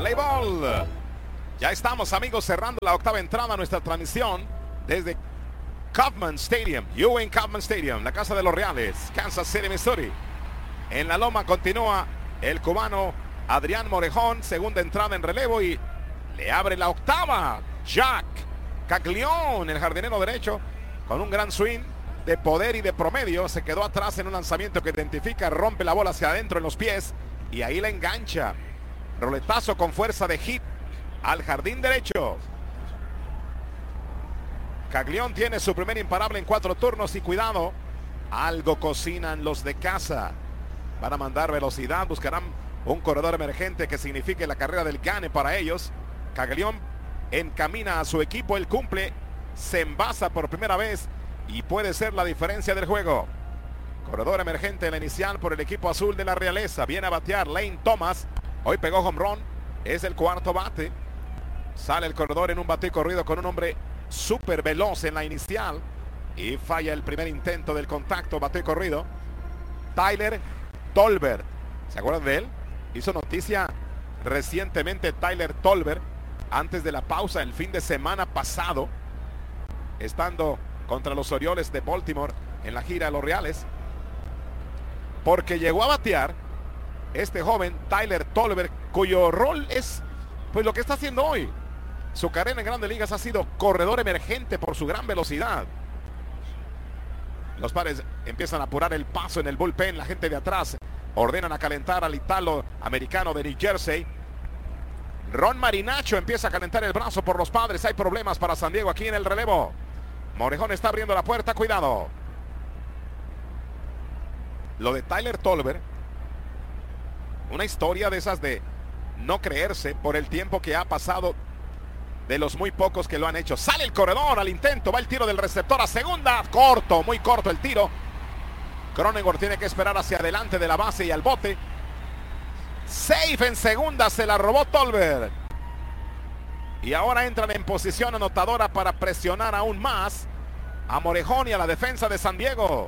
Play ball. Ya estamos, amigos, cerrando la octava entrada a nuestra transmisión desde Kauffman Stadium, Ewing Kauffman Stadium, la casa de los Reales, Kansas City, Missouri. En la loma continúa el cubano Adrián Morejón, segunda entrada en relevo y le abre la octava Jack Caglione, el jardinero derecho, con un gran swing de poder y de promedio. Se quedó atrás en un lanzamiento que identifica, rompe la bola hacia adentro en los pies y ahí la engancha. Roletazo con fuerza de hit al jardín derecho. Caglione tiene su primer imparable en 4 turnos y cuidado, algo cocinan los de casa. Van a mandar velocidad, buscarán un corredor emergente que signifique la carrera del gane para ellos. Caglione encamina a su equipo, él cumple, se envasa por primera vez y puede ser la diferencia del juego. Corredor emergente en la inicial por el equipo azul de la Realeza. Viene a batear Lane Thomas. Hoy pegó home run, es el cuarto bate. Sale el corredor en un bate y corrido con un hombre súper veloz en la inicial y falla el primer intento del contacto, bate y corrido. Tyler Tolbert, ¿se acuerdan de él? Hizo noticia recientemente Tyler Tolbert antes de la pausa el fin de semana pasado, estando contra los Orioles de Baltimore en la gira de los Reales, porque llegó a batear este joven Tyler Tolbert, cuyo rol es pues lo que está haciendo hoy. Su carrera en Grandes Ligas ha sido corredor emergente por su gran velocidad. Los Padres empiezan a apurar el paso en el bullpen. La gente de atrás ordenan a calentar al italo americano de New Jersey. Ron Marinaccio empieza a calentar el brazo por los Padres. Hay problemas para San Diego aquí en el relevo. Morejón está abriendo la puerta, cuidado. Lo de Tyler Tolbert, una historia de esas de no creerse por el tiempo que ha pasado, de los muy pocos que lo han hecho. Sale el corredor al intento, va el tiro del receptor a segunda, corto, muy corto el tiro. Cronenworth tiene que esperar hacia adelante de la base y al bote. Safe en segunda, se la robó Tolbert. Y ahora entran en posición anotadora para presionar aún más a Morejón y a la defensa de San Diego.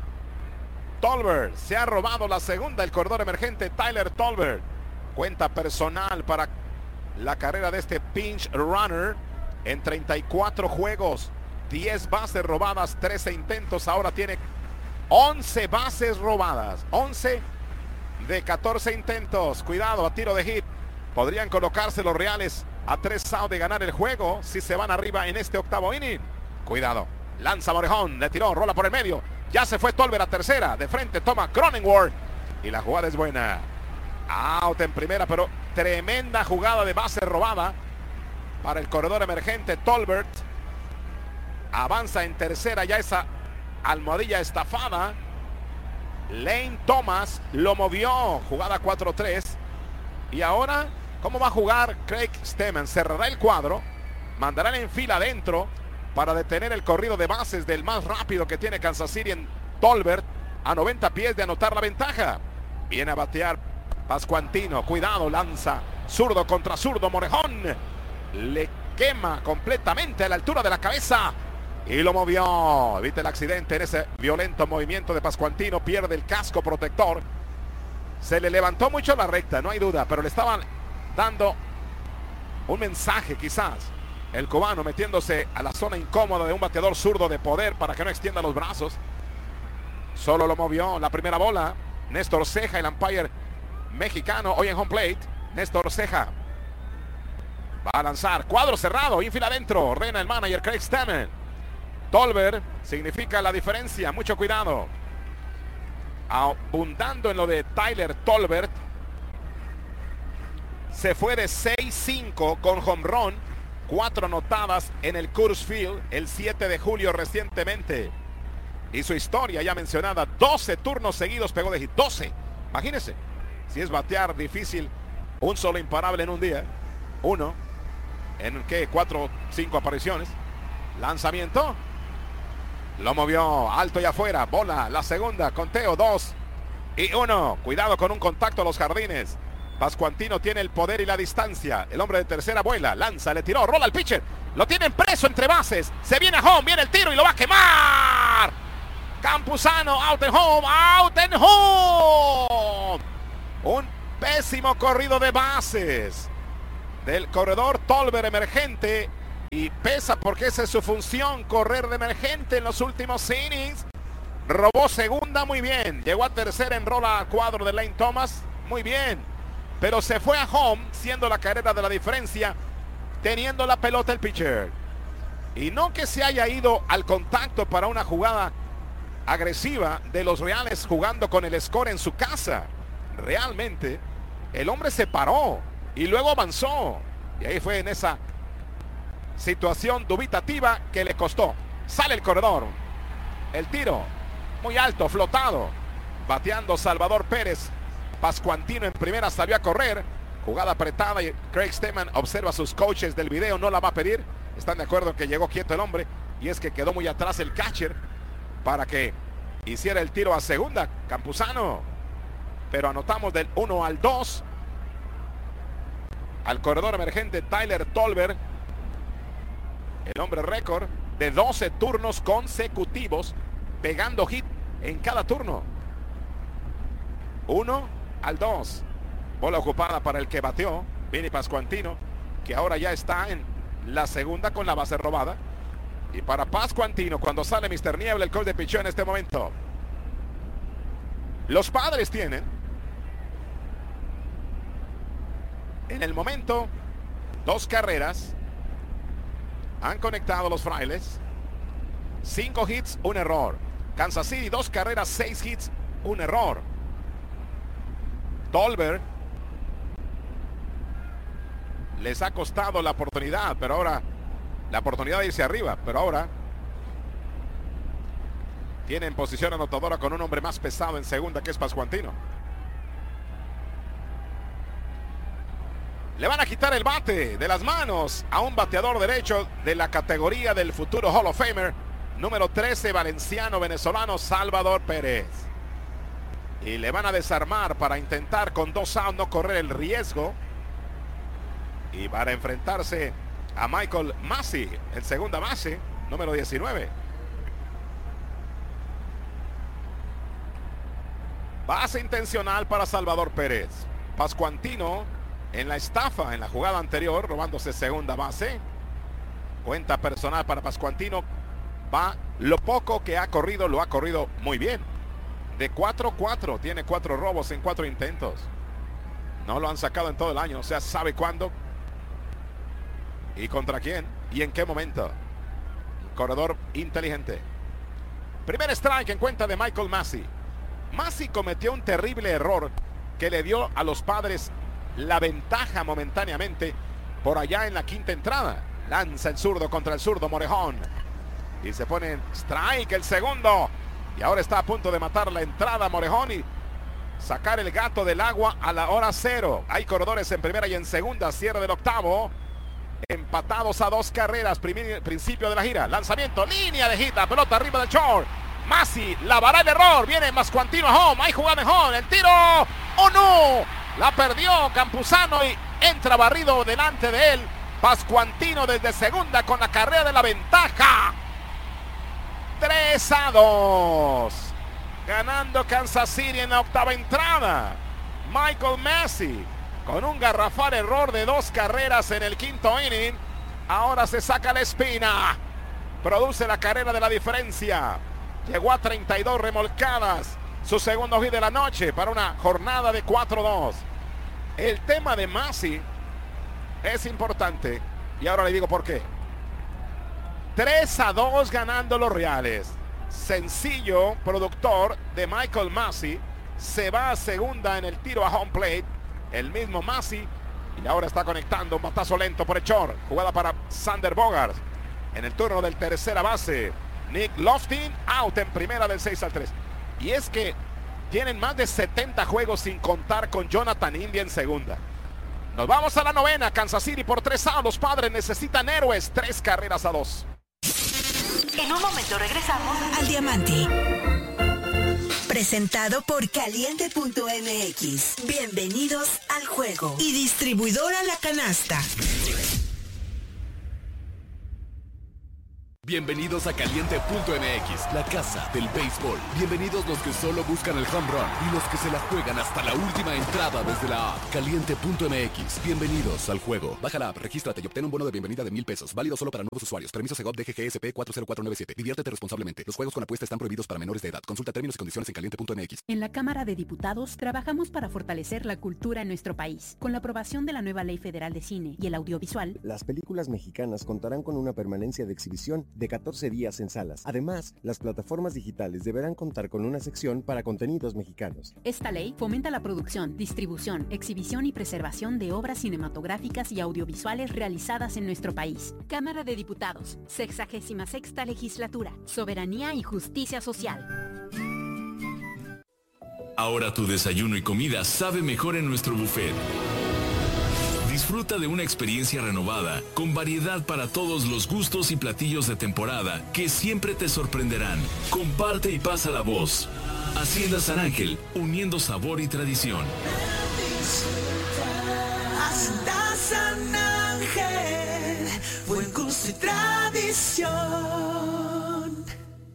Tolbert se ha robado la segunda, el corredor emergente Tyler Tolbert. Cuenta personal para la carrera de este pinch runner en 34 juegos, 10 bases robadas, 13 intentos. Ahora tiene 11 bases robadas, 11 de 14 intentos. Cuidado, a tiro de hit. Podrían colocarse los Reales a 3 outs de ganar el juego si se van arriba en este octavo inning. Cuidado, lanza Morejón, le tiró, rola por el medio. Ya se fue Tolbert a tercera, de frente toma Cronenworth y la jugada es buena. Out en primera, pero tremenda jugada de base robada para el corredor emergente Tolbert. Avanza en tercera ya esa almohadilla estafada. Lane Thomas lo movió. Jugada 4-3. Y ahora, ¿cómo va a jugar Craig Stemmen? Cerrará el cuadro, mandarán en fila adentro para detener el corrido de bases del más rápido que tiene Kansas City en Tolbert, a 90 pies de anotar la ventaja. Viene a batear Pascuantino, cuidado, lanza zurdo contra zurdo. Morejón le quema completamente a la altura de la cabeza y lo movió. Evita el accidente en ese violento movimiento de Pascuantino. Pierde el casco protector. Se le levantó mucho la recta, no hay duda, pero le estaban dando un mensaje quizás. El cubano metiéndose a la zona incómoda de un bateador zurdo de poder para que no extienda los brazos. Solo lo movió. La primera bola, Néstor Ceja, el umpire mexicano hoy en home plate. Néstor Ceja va a lanzar, cuadro cerrado, infield adentro, ordena el manager Craig Stemmen. Tolbert significa la diferencia, mucho cuidado. Abundando en lo de Tyler Tolbert, se fue de 6-5 con home run, 4 anotadas en el Coors Field el 7 de julio recientemente. Y su historia ya mencionada, 12 turnos seguidos pegó de hit, 12. Imagínense, si es batear difícil, un solo imparable en un día, uno en que 4 o 5 apariciones. Lanzamiento, lo movió alto y afuera, bola, la segunda, conteo 2 y 1. Cuidado con un contacto a los jardines. Pascuantino tiene el poder y la distancia. El hombre de tercera vuela, lanza, le tiró, rola al pitcher, lo tienen preso entre bases, se viene a home, viene el tiro y lo va a quemar. Campuzano, out and home, out and home. Un pésimo corrido de bases. del corredor Tolbert emergente. Y pesa porque esa es su función, correr de emergente en los últimos innings. Robó segunda muy bien. Llegó a tercera en rola a cuadro de Lane Thomas. Muy bien. Pero se fue a home siendo la carrera de la diferencia, teniendo la pelota el pitcher. Y no que se haya ido al contacto para una jugada agresiva de los Reales jugando con el score en su casa. Realmente el hombre se paró y luego avanzó. Y ahí fue en esa situación dubitativa que le costó. Sale el corredor. El tiro muy alto, flotado. Bateando Salvador Pérez. Pascuantino en primera salió a correr. Jugada apretada y Craig Stemman observa a sus coaches del video. No la va a pedir. Están de acuerdo que llegó quieto el hombre. Y es que quedó muy atrás el catcher para que hiciera el tiro a segunda. Campuzano. Pero anotamos del 1 al 2 al corredor emergente Tyler Tolbert. El hombre récord de 12 turnos consecutivos pegando hit en cada turno. 1 al 2. Bola ocupada para el que bateó, Vinny Pascuantino, que ahora ya está en la segunda con la base robada. Y para Pascuantino, cuando sale Mr. Niebla, el coach de picheo en este momento. Los Padres tienen en el momento 2 carreras. Han conectado los Frailes. 5 hits, 1 error. Kansas City, 2 carreras, 6 hits, 1 error. Tolbert les ha costado la oportunidad, pero ahora la oportunidad de irse arriba, pero ahora tiene en posición anotadora con un hombre más pesado en segunda, que es Pascuantino. Le van a quitar el bate de las manos a un bateador derecho de la categoría del futuro Hall of Famer, número 13, valenciano venezolano Salvador Pérez. Y le van a desarmar para intentar con 2 outs no correr el riesgo. Y para enfrentarse a Michael Massey, el segunda base, número 19. Base intencional para Salvador Pérez. Pascuantino en la estafa en la jugada anterior, robándose segunda base. Cuenta personal para Pascuantino. Va, lo poco que ha corrido, lo ha corrido muy bien. De 4-4, tiene 4 robos en 4 intentos. No lo han sacado en todo el año, o sea, sabe cuándo y contra quién y en qué momento. Corredor inteligente. Primer strike en cuenta de Michael Massey. Massey cometió un terrible error que le dio a los Padres la ventaja momentáneamente por allá en la quinta entrada. Lanza el zurdo contra el zurdo Morejón. Y se pone en strike el segundo. Y ahora está a punto de matar la entrada Morejón y sacar el gato del agua a la hora 0. Hay corredores en primera y en segunda. Cierre del octavo. Empatados a 2 carreras. Principio de la gira. Lanzamiento. Línea de hit. Pelota arriba del short. Massey lavará el error. Viene Pascuantino a home. Hay jugada en home. El tiro. ¡Oh no! La perdió Campuzano y entra barrido delante de él. Pascuantino desde segunda con la carrera de la ventaja. 3-2. Ganando Kansas City en la octava entrada. Michael Massey con un garrafal error de 2 carreras en el quinto inning. Ahora se saca la espina. Produce la carrera de la diferencia. Llegó a 32 remolcadas. Su segundo hit de la noche para una jornada de 4-2. El tema de Massey es importante. Y ahora le digo por qué. 3-2 ganando los Reales. Sencillo productor de Michael Massey. Se va a segunda en el tiro a home plate. El mismo Massey. Y ahora está conectando un batazo lento por el short. Jugada para Sander Bogaerts. En el turno del tercera base. Nick Loftin out en primera del 6-3. Y es que tienen más de 70 juegos sin contar con Jonathan India en segunda. Nos vamos a la novena. Kansas City por 3 outs. Los Padres necesitan héroes. 3 carreras a 2. En un momento regresamos al Diamante. Presentado por Caliente.mx. Bienvenidos al juego. Y distribuidora La Canasta. Bienvenidos a Caliente.mx, la casa del béisbol. Bienvenidos los que solo buscan el home run y los que se la juegan hasta la última entrada desde la app. Caliente.mx, bienvenidos al juego. Baja la app, regístrate y obtén un bono de bienvenida de $1,000. Válido solo para nuevos usuarios. Permiso Segov DGGSP 40497. Diviértete responsablemente. Los juegos con apuesta están prohibidos para menores de edad. Consulta términos y condiciones en Caliente.mx. En la Cámara de Diputados trabajamos para fortalecer la cultura en nuestro país. Con la aprobación de la nueva Ley Federal de Cine y el Audiovisual, las películas mexicanas contarán con una permanencia de exhibición de 14 días en salas. Además, las plataformas digitales deberán contar con una sección para contenidos mexicanos. Esta ley fomenta la producción, distribución, exhibición y preservación de obras cinematográficas y audiovisuales realizadas en nuestro país. Cámara de Diputados, 66ª Legislatura, Soberanía y Justicia Social. Ahora tu desayuno y comida sabe mejor en nuestro buffet. Disfruta de una experiencia renovada, con variedad para todos los gustos y platillos de temporada que siempre te sorprenderán. Comparte y pasa la voz. Hacienda San Ángel, uniendo sabor y tradición. Hacienda San Ángel, buen gusto y tradición.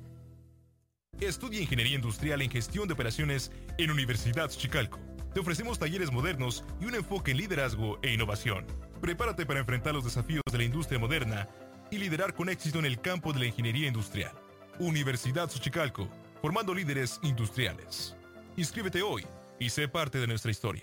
Estudia Ingeniería Industrial en Gestión de Operaciones en Universidad Xochicalco. Te ofrecemos talleres modernos y un enfoque en liderazgo e innovación. Prepárate para enfrentar los desafíos de la industria moderna y liderar con éxito en el campo de la ingeniería industrial. Universidad Xochicalco, formando líderes industriales. Inscríbete hoy y sé parte de nuestra historia.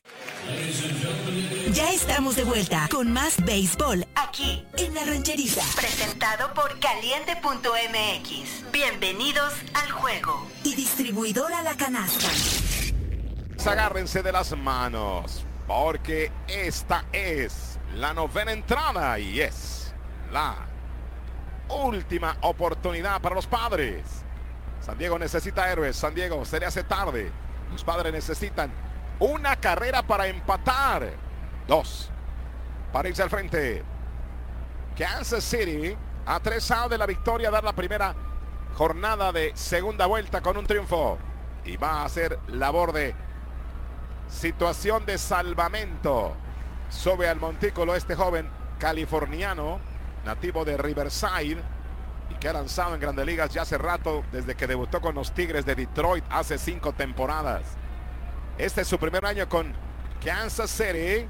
Ya estamos de vuelta con más béisbol aquí en La Rancherita. Presentado por Caliente.mx. Bienvenidos al juego. Y distribuidora La Canasta. Agárrense de las manos, porque esta es la 9ª entrada y es la última oportunidad para los Padres. San Diego necesita héroes. San Diego se le hace tarde. Los Padres necesitan una carrera para empatar. 2 para irse al frente. Kansas City a 3 outs de la victoria, dar la primera jornada de segunda vuelta con un triunfo, y va a hacer labor de situación de salvamento. Sube al montículo este joven californiano, nativo de Riverside, y que ha lanzado en Grandes Ligas ya hace rato, desde que debutó con los Tigres de Detroit hace 5 temporadas. Este es su primer año con Kansas City.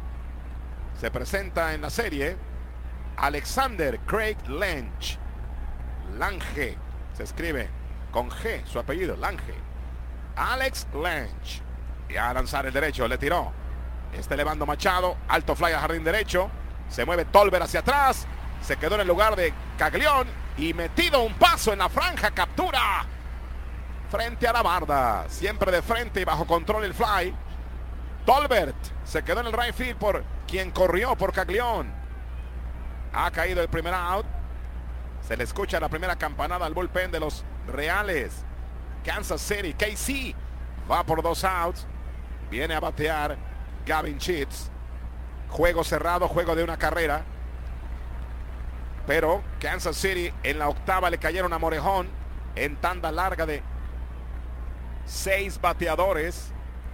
Se presenta en la serie Alexander Craig Lange. Lange se escribe con G, su apellido, Lange. Alex Lange. Y a lanzar el derecho, le tiró. Está elevando Machado, alto fly a jardín derecho. Se mueve Tolbert hacia atrás. Se quedó en el lugar de Caglión y metido un paso en la franja. Captura frente a la barda. Siempre de frente y bajo control el fly. Tolbert se quedó en el right field por quien corrió por Caglión. Ha caído el primer out. Se le escucha la primera campanada al bullpen de los Reales. Kansas City, KC va por 2 outs. Viene a batear Gavin Sheets. Juego cerrado, juego de una carrera. Pero Kansas City en la octava le cayeron a Morejón en tanda larga de 6 bateadores.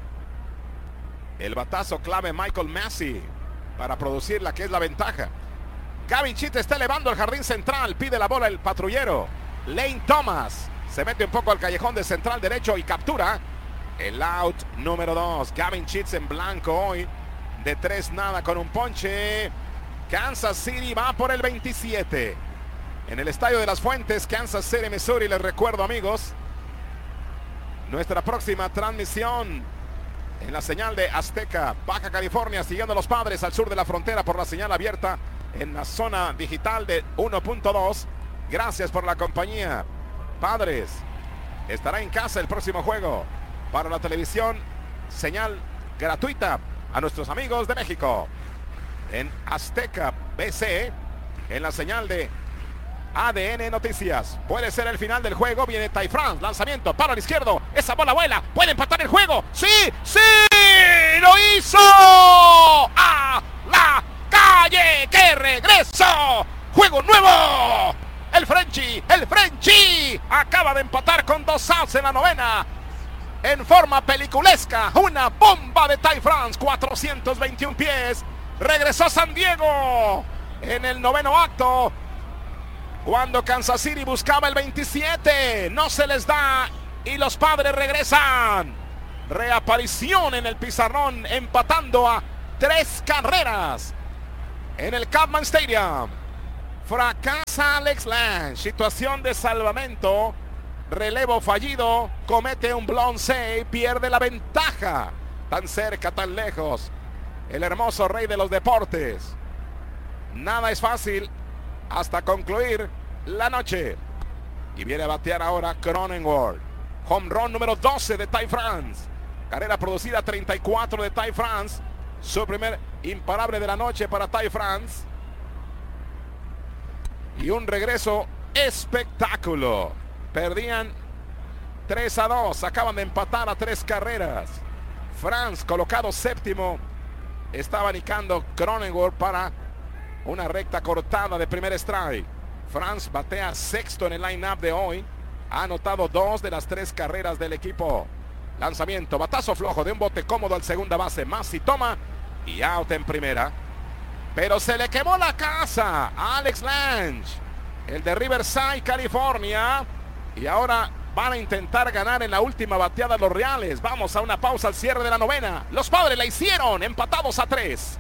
El batazo clave Michael Massey para producir la que es la ventaja. Gavin Sheets está elevando al jardín central. Pide la bola el patrullero Lane Thomas. Se mete un poco al callejón de central derecho y captura el out número 2. Gavin Sheets en blanco hoy, de 3-0 con un ponche. Kansas City va por el 27. En el Estadio de las Fuentes, Kansas City, Missouri. Les recuerdo, amigos, nuestra próxima transmisión en la señal de Azteca, Baja California, siguiendo a los Padres al sur de la frontera por la señal abierta en la zona digital de 1.2. Gracias por la compañía. Padres estará en casa el próximo juego para la televisión, señal gratuita a nuestros amigos de México en Azteca BC, en la señal de ADN Noticias. Puede ser el final del juego. Viene Ty France, lanzamiento para el izquierdo, esa bola vuela, puede empatar el juego. ¡Sí! ¡Sí! ¡Lo hizo! ¡A la calle! ¡Que regresó! ¡Juego nuevo! El Frenchie acaba de empatar con 2 outs en la 9ª. En forma peliculesca, una bomba de Ty France, 421 pies. Regresó San Diego en el 9º acto. Cuando Kansas City buscaba el 27, no se les da y los Padres regresan. Reaparición en el pizarrón, empatando a 3 carreras en el Chapman Stadium. Fracasa Alex Lange, situación de salvamento, relevo fallido, comete un blown save, pierde la ventaja. Tan cerca, tan lejos, el hermoso rey de los deportes. Nada es fácil hasta concluir la noche. Y viene a batear ahora Cronenworth. Home run número 12 de Ty France. Carrera producida 34 de Ty France. Su primer imparable de la noche para Ty France. Y un regreso espectáculo. Perdían 3-2. Acaban de empatar a 3 carreras. France colocado séptimo. Está abanicando Cronenworth para una recta cortada de primer strike. France batea sexto en el line-up de hoy. Ha anotado 2 de las 3 carreras del equipo. Lanzamiento, batazo flojo de un bote cómodo al segunda base. Masi toma y out en primera. Pero se le quemó la casa a Alex Lange, el de Riverside, California. Y ahora van a intentar ganar en la última bateada los Reales. Vamos a una pausa al cierre de la novena. Los Padres la hicieron, empatados a 3.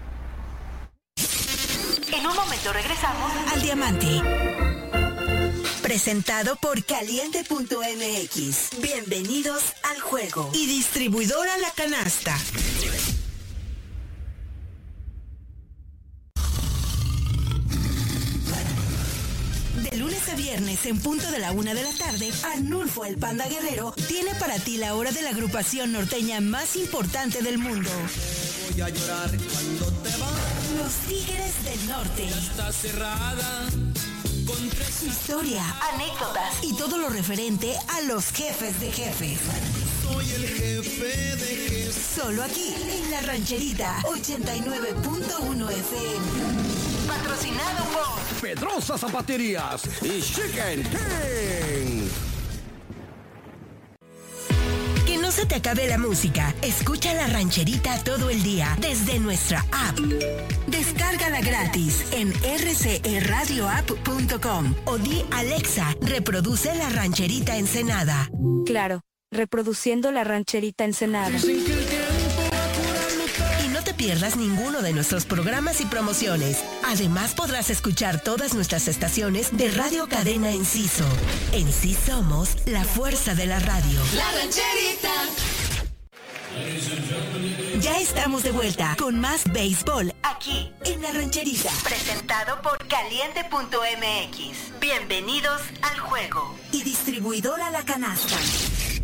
En un momento regresamos al Diamante. Presentado por Caliente.mx. Bienvenidos al juego. Y distribuidora La Canasta. De lunes a viernes en punto de la 1 de la tarde, Arnulfo el Panda Guerrero tiene para ti la hora de la agrupación norteña más importante del mundo. Voy a llorar cuando te vas. Los Tigres del Norte. Está cerrada. Su historia, anécdotas y todo lo referente a los jefes de jefes. Soy el jefe de jefes. Solo aquí, en La Rancherita, 89.1 FM. Patrocinado por Pedrosa Zapaterías y Chicken King. Que no se te acabe la música. Escucha La Rancherita todo el día desde nuestra app. Descárgala gratis en rcradioapp.com o di Alexa, reproduce La Rancherita Ensenada. Claro, reproduciendo La Rancherita Ensenada. Y no te pierdas ninguno de nuestros programas y promociones. Además podrás escuchar todas nuestras estaciones de Radio Cadena Enciso. En sí somos la fuerza de la radio. La Rancherita. Ya estamos de vuelta con más béisbol Aquí en La Rancherita. Presentado por Caliente.mx. Bienvenidos al juego. Y distribuidora La Canasta.